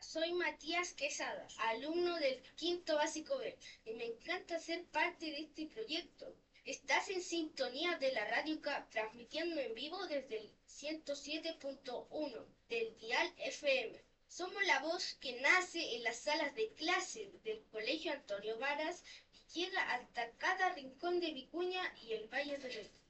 soy Matías Quesada, alumno del quinto básico B, y me encanta ser parte de este proyecto. Estás en sintonía de la Radio CAP, transmitiendo en vivo desde el 107.1 del dial FM. Somos la voz que nace en las salas de clase del Colegio Antonio Varas y llega hasta cada rincón de Vicuña y el Valle del Elqui.